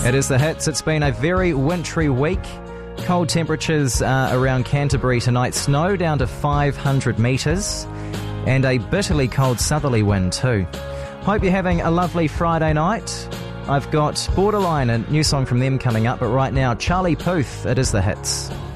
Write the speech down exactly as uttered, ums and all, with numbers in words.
It is the hits. It's been a very wintry week. Cold temperatures uh, around Canterbury tonight. Snow down to five hundred metres. And a bitterly cold southerly wind too. Hope you're having a lovely Friday night. I've got Borderline, a new song from them coming up. But right now, Charlie Puth, it is the hits.